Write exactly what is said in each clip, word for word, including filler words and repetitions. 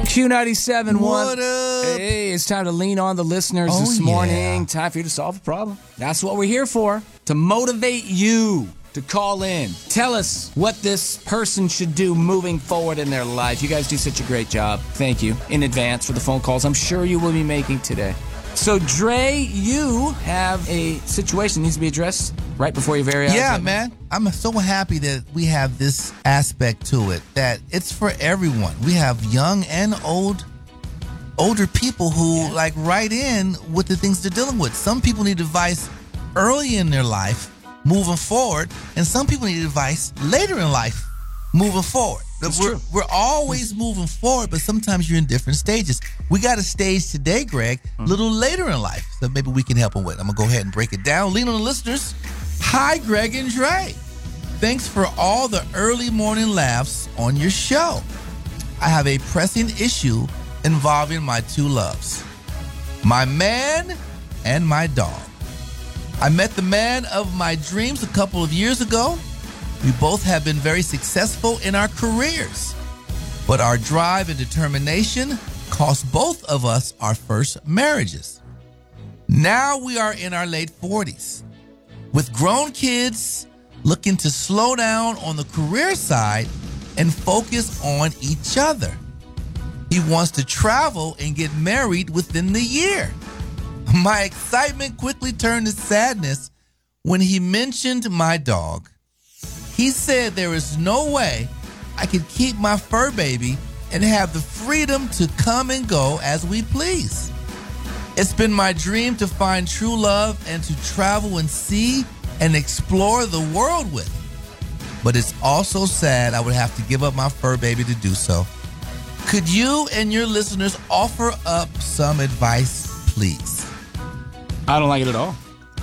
Q ninety-seven one. What up? Hey, it's time to lean on the listeners Oh, this morning. yeah. Time for you to solve a problem. That's what we're here for, to motivate you to call in. Tell us what this person should do moving forward in their life. You guys do such a great job. Thank you in advance for the phone calls I'm sure you will be making today. So, Dre, you have a situation that needs to be addressed right before your very eyes. Yeah, right now. man. I'm so happy that we have this aspect to it, that it's for everyone. We have young and old, older people who Yeah. like write in with the things they're dealing with. Some people need advice early in their life, moving forward, and some people need advice later in life, moving forward. That's we're, true. we're always moving forward, but sometimes you're in different stages. We got a stage today, Greg, a little later in life, so maybe we can help them with. I'm going to go ahead and break it down. Lean on the listeners. Hi, Greg and Dre. Thanks for all the early morning laughs on your show. I have a pressing issue involving my two loves, my man and my dog. I met the man of my dreams a couple of years ago. We both have been very successful in our careers, but our drive and determination cost both of us our first marriages. Now we are in our late forties, with grown kids looking to slow down on the career side and focus on each other. He wants to travel and get married within the year. My excitement quickly turned to sadness when he mentioned my dog. He said there is no way I could keep my fur baby and have the freedom to come and go as we please. It's been my dream to find true love and to travel and see and explore the world with. But it's also sad I would have to give up my fur baby to do so. Could you and your listeners offer up some advice, please? I don't like it at all.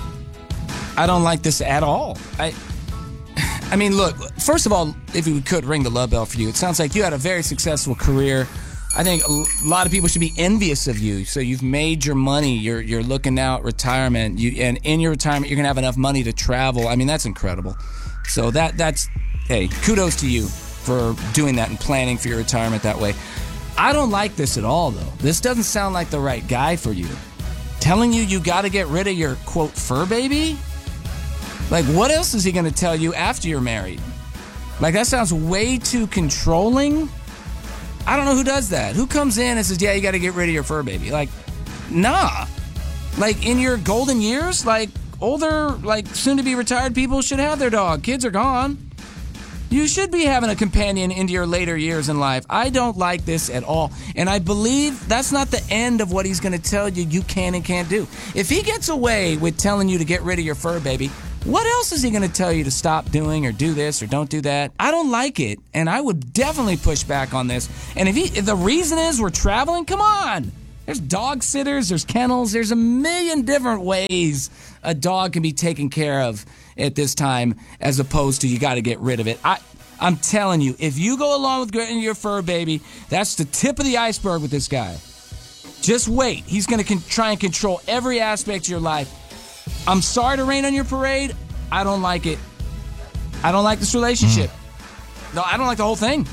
I don't like this at all. I I mean, look, first of all, if we could ring the love bell for you, it sounds like you had a very successful career. I think a lot of people should be envious of you. So you've made your money. You're you're looking now at retirement. You and in your retirement, you're gonna have enough money to travel. I mean, that's incredible. So that that's hey, kudos to you for doing that and planning for your retirement that way. I don't like this at all, though. This doesn't sound like the right guy for you. Telling you you got to get rid of your quote fur baby. Like, what else is he going to tell you after you're married? Like, that sounds way too controlling. I don't know who does that. Who comes in and says, yeah, you got to get rid of your fur baby? Like, nah. Like, in your golden years, like, older, like, soon-to-be retired people should have their dog. Kids are gone. You should be having a companion into your later years in life. I don't like this at all. And I believe that's not the end of what he's going to tell you you can and can't do. If he gets away with telling you to get rid of your fur baby, what else is he going to tell you to stop doing or do this or don't do that? I don't like it, and I would definitely push back on this. And if, he, if the reason is we're traveling, come on. There's dog sitters, there's kennels, there's a million different ways a dog can be taken care of at this time as opposed to you got to get rid of it. I, I'm telling you, if you go along with getting your fur baby, that's the tip of the iceberg with this guy. Just wait. He's going to con- try and control every aspect of your life. I'm sorry to rain on your parade. I don't like it. I don't like this relationship. Mm. No, I don't like the whole thing.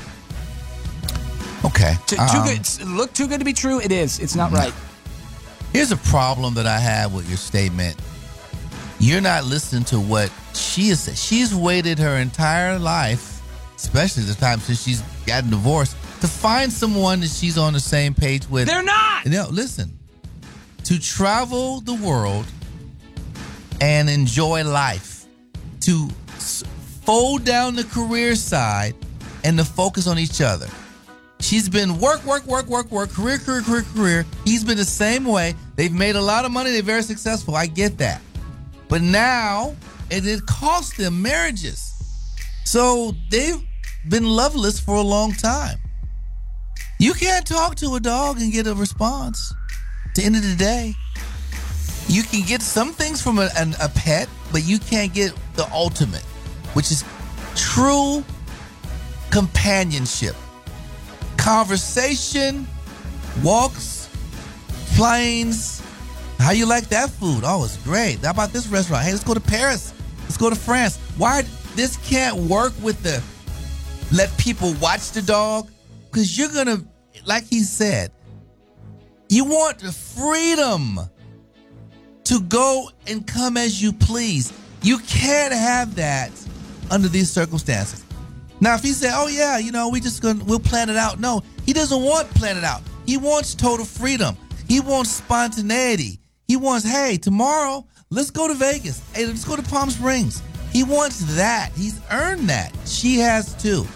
Okay. Too, too um, good. Look too good to be true. It is. It's not right. Here's a problem that I have with your statement. You're not listening to what she has said. She's waited her entire life, especially the time since she's gotten divorced, to find someone that she's on the same page with. They're not. No, listen. To travel the world and enjoy life, to fold down the career side and to focus on each other. She's been work, work, work, work, work, career, career, career, career. He's been the same way. They've made a lot of money. They're very successful. I get that. But now, it, it cost them marriages. So they've been loveless for a long time. You can't talk to a dog and get a response. At the end of the day, you can get some things from a, an, a pet, but you can't get the ultimate, which is true companionship. Conversation, walks, planes. How you like that food? Oh, it's great. How about this restaurant? Hey, let's go to Paris. Let's go to France. Why this can't work with the let people watch the dog? Because you're going to like he said, you want the freedom to go and come as you please. You can't have that under these circumstances. Now, if he said, oh, yeah, you know, we just gonna, we'll plan it out. No, he doesn't want plan it out. He wants total freedom. He wants spontaneity. He wants, hey, tomorrow, let's go to Vegas. Hey, let's go to Palm Springs. He wants that. He's earned that. She has too.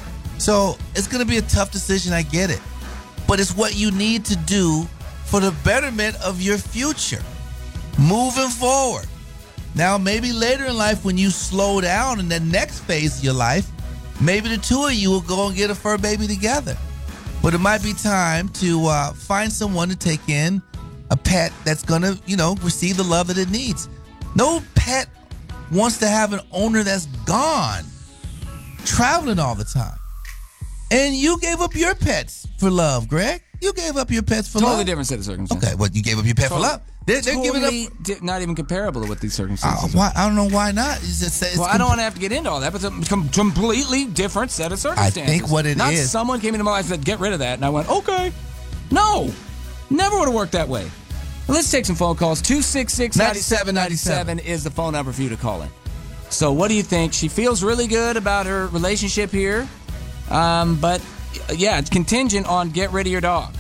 So it's going to be a tough decision. I get it. But it's what you need to do for the betterment of your future. Moving forward. Now, maybe later in life when you slow down in the next phase of your life, maybe the two of you will go and get a fur baby together. But it might be time to uh, find someone to take in a pet that's going to, you know, receive the love that it needs. No pet wants to have an owner that's gone, traveling all the time. And you gave up your pets for love, Greg. You gave up your pets for totally love. Totally different set of circumstances. Okay, well, you gave up your pet totally. for love. They're, they're totally giving up. Di- not even comparable to what these circumstances uh, why, are. I don't know why not. It's just, it's well, com- I don't want to have to get into all that, but it's a com- completely different set of circumstances. I think what it not is. Not someone came into my life and said, get rid of that, and I went, okay. No. Never would have worked that way. Well, let's take some phone calls. two six six, nine seven nine seven is the phone number for you to call in. So what do you think? She feels really good about her relationship here, um, but, yeah, it's contingent on get rid of your dog.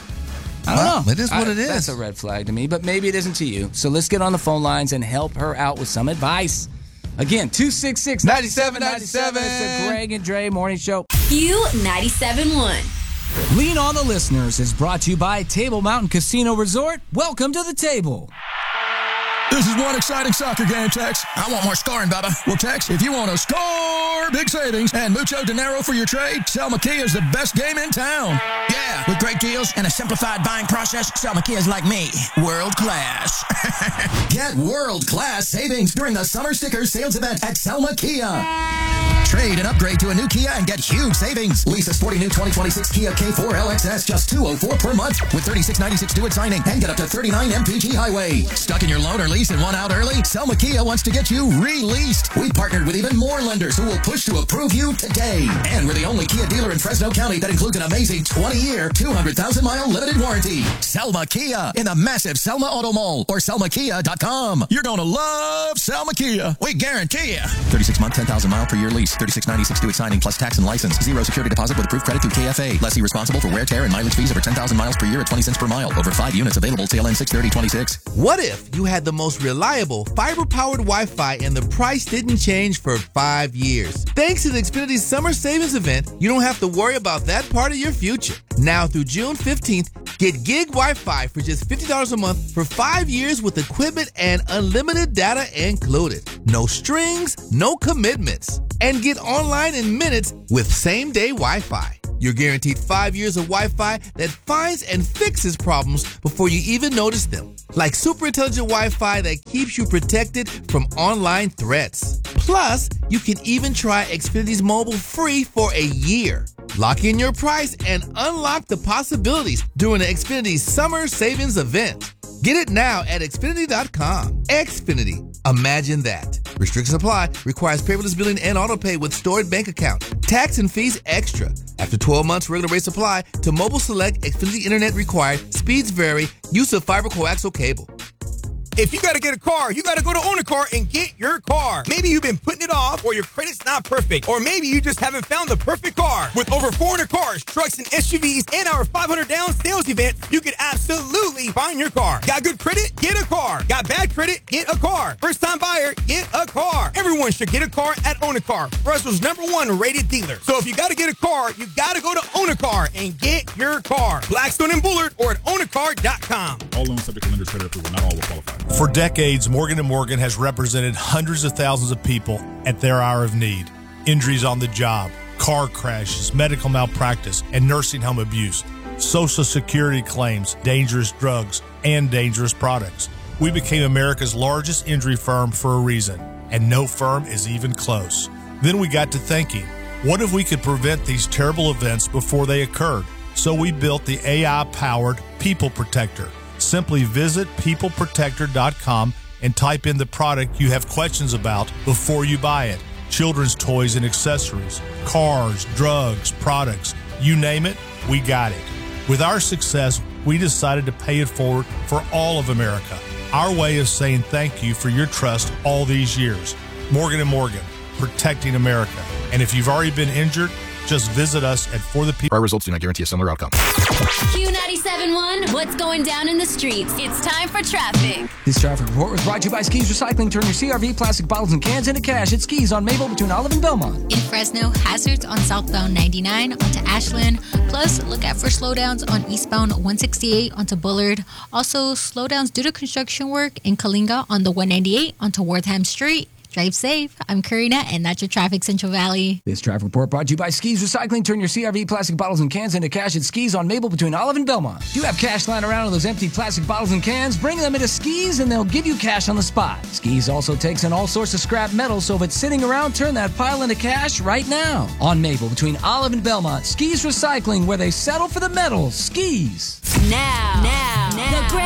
I don't well, know. It is what I, it is. That's a red flag to me, but maybe it isn't to you. So let's get on the phone lines and help her out with some advice. Again, two six six, nine seven nine seven. It's the Greg and Dre Morning Show. Q ninety-seven point one. Lean on the Listeners is brought to you by Table Mountain Casino Resort. Welcome to the table. This is one exciting soccer game, Tex. I want more scoring, Bubba. Well, Tex, if you want to score big savings and mucho dinero for your trade, Selma Kia is the best game in town. Yeah, with great deals and a simplified buying process, Selma Kia is like me, world class. Get world-class savings during the Summer Sticker Sales Event at Selma Kia. Trade and upgrade to a new Kia and get huge savings. Lease a sporty new twenty twenty-six Kia K four L X S just two hundred four dollars per month with thirty-six ninety-six due at signing and get up to thirty-nine M P G highway. Stuck in your loan or lease and want out early? Selma Kia wants to get you released. We partnered with even more lenders who will push to approve you today. And we're the only Kia dealer in Fresno County that includes an amazing twenty-year, two hundred thousand mile limited warranty. Selma Kia in the massive Selma Auto Mall or selma kia dot com. You're going to love Selma Kia. We guarantee you. thirty-six month, ten thousand mile per year lease. thirty-six ninety-six due at signing plus tax and license. Zero security deposit with approved credit through K F A. Lessee responsible for wear, tear, and mileage fees over ten thousand miles per year at twenty cents per mile. Over five units available. Tail end six thirty twenty-six. What if you had the most reliable fiber-powered Wi-Fi and the price didn't change for five years? Thanks to the Xfinity Summer Savings Event, you don't have to worry about that part of your future. Now through June fifteenth, get gig Wi-Fi for just fifty dollars a month for five years with equipment and unlimited data included. No strings, no commitments. And get online in minutes with same-day Wi-Fi. You're guaranteed five years of Wi-Fi that finds and fixes problems before you even notice them. Like super intelligent Wi-Fi that keeps you protected from online threats. Plus, you can even try Xfinity's mobile free for a year. Lock in your price and unlock the possibilities during the Xfinity Summer Savings Event. Get it now at Xfinity dot com. Xfinity. Imagine that. Restrictions apply. Requires paperless billing and autopay with stored bank account. Tax and fees extra. After twelve months, regular rates apply. To mobile select, Xfinity Internet required. Speeds vary. Use of fiber coaxial cable. If you got to get a car, you got to go to Own a Car and get your car. Maybe you've been putting it off or your credit's not perfect. Or maybe you just haven't found the perfect car. With over four hundred cars, trucks, and S U Vs and our five hundred down sales event, you can absolutely find your car. Got good credit? Get a car. Got bad credit? Get a car. First time buyer? Get a car. Everyone should get a car at Own a Car, Russell's number one rated dealer. So if you got to get a car, you got to go to Own a Car and get your car. Blackstone and Bullard or at own a car dot com. All loans subject to lender's credit approval. Not all will qualify. For decades, Morgan and Morgan has represented hundreds of thousands of people at their hour of need. Injuries on the job, car crashes, medical malpractice, and nursing home abuse, Social Security claims, dangerous drugs, and dangerous products. We became America's largest injury firm for a reason, and no firm is even close. Then we got to thinking, what if we could prevent these terrible events before they occurred? So we built the A I-powered People Protector. Simply visit people protector dot com and type in the product you have questions about before you buy it. Children's toys and accessories, cars, drugs, products, you name it, we got it. With our success, we decided to pay it forward for all of America. Our way of saying thank you for your trust all these years. Morgan and Morgan, protecting America. And if you've already been injured, just visit us at For the People. Prior results do not guarantee a similar outcome. Q ninety-seven point one, what's going down in the streets? It's time for traffic. This traffic report was brought to you by Skis Recycling. Turn your C R V, plastic bottles, and cans into cash at Skis on Maple between Olive and Belmont. In Fresno, hazards on southbound ninety-nine onto Ashland. Plus, look out for slowdowns on eastbound one sixty-eight onto Bullard. Also, slowdowns due to construction work in Kalinga on the one ninety-eight onto Wortham Street. Drive safe. I'm Karina, and that's your traffic, Central Valley. This traffic report brought to you by Skis Recycling. Turn your C R V, plastic bottles, and cans into cash at Skis on Maple between Olive and Belmont. Do you have cash lying around in those empty plastic bottles and cans? Bring them into Skis, and they'll give you cash on the spot. Skis also takes in all sorts of scrap metal, so if it's sitting around, turn that pile into cash right now. On Maple between Olive and Belmont, Skis Recycling, where they settle for the metal. Skis.